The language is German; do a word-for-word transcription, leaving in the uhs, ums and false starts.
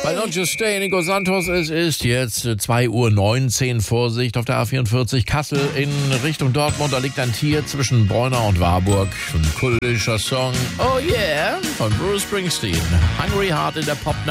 Bei Don't You Stay, Nico Santos, es ist jetzt zwei Uhr neunzehn, Vorsicht auf der A vierundvierzig Kassel in Richtung Dortmund, da liegt ein Tier zwischen Bräuner und Warburg. Ein kultischer Song, oh yeah, von Bruce Springsteen. Hungry Heart in der Pop